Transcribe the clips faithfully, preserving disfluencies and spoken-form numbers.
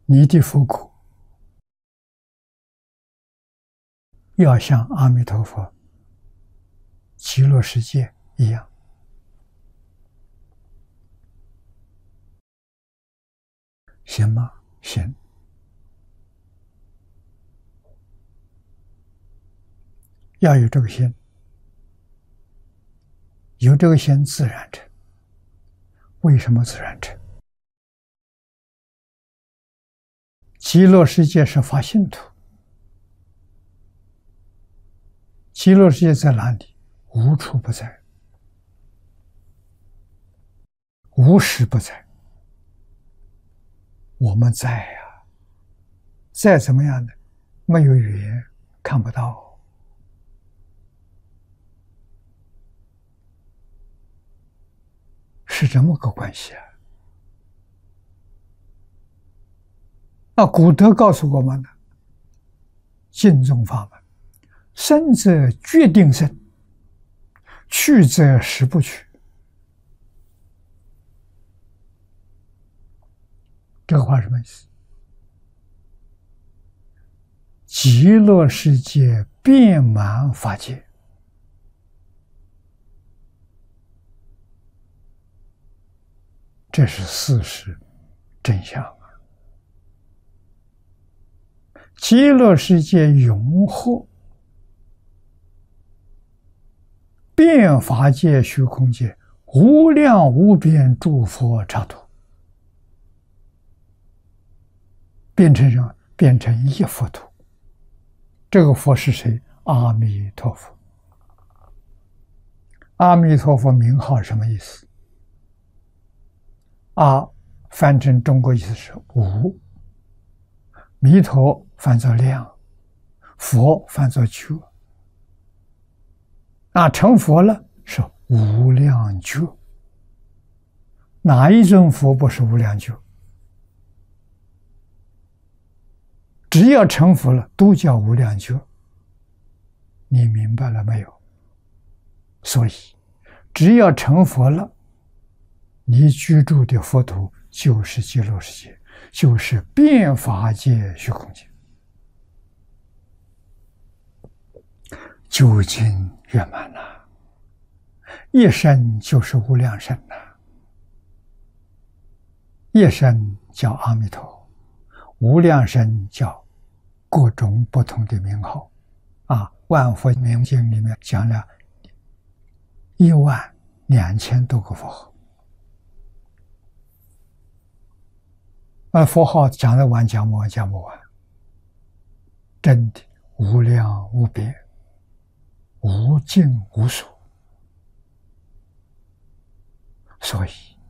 你的福果要像阿弥陀佛极乐世界一样。行吗？行。要有这个心，有这个心自然成。为什么自然成？极乐世界是发信土，极乐世界在哪里？无处不在，无时不在。我们在呀、啊，再怎么样呢？没有语言看不到，是这么个关系啊。那古德告诉我们呢，净宗法门，生则决定生，去则实不去。这个话什么意思？极乐世界遍满法界，这是事实真相啊！极乐世界永护遍法界虚空界，无量无边诸佛刹土，变成什么？变成一佛土。这个佛是谁？阿弥陀佛。阿弥陀佛名号什么意思？阿翻成中国意思是无，弥陀翻作量，佛翻作觉。那成佛了是无量觉。哪一尊佛不是无量觉？只要成佛了，都叫无量觉。你明白了没有？所以，只要成佛了，你居住的佛土就是极乐世界，就是遍法界虚空界，究竟圆满了。一生就是无量生呐，一生叫阿弥陀，无量生叫各种不同的名号啊。万佛名经里面讲了一万两千多个佛号，而佛号讲得完讲不完讲不完，真的无量无边，无尽无数。所以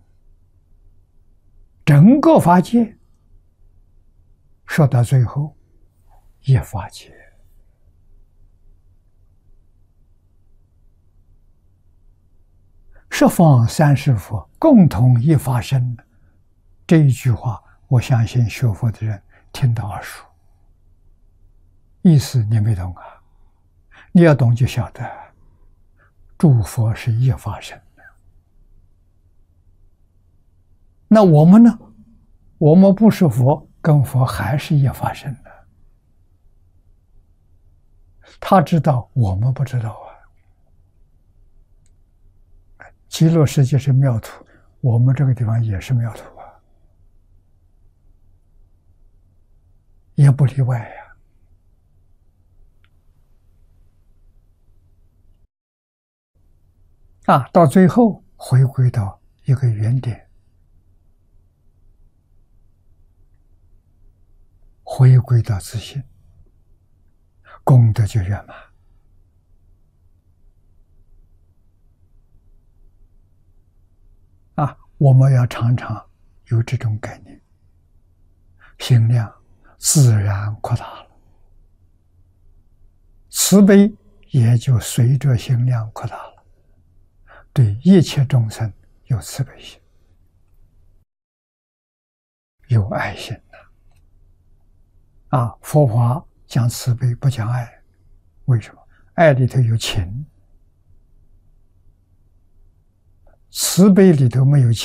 整个法界说到最后，一法界。十方三世佛共同一法身，这一句话，我相信学佛的人听得耳熟。意思你没懂啊？你要懂就晓得，诸佛是一法身的。那我们呢？我们不是佛，跟佛还是一法身的。他知道，我们不知道啊。极乐世界是妙土，我们这个地方也是妙土啊，也不例外呀。啊，到最后回归到一个原点，回归到自信，功德就圆满。啊，我们要常常有这种概念，心量自然扩大了，慈悲也就随着心量扩大了，对一切众生有慈悲心，有爱心的。啊，佛法讲慈悲不讲爱，为什么？爱里头有情，慈悲里头没有情。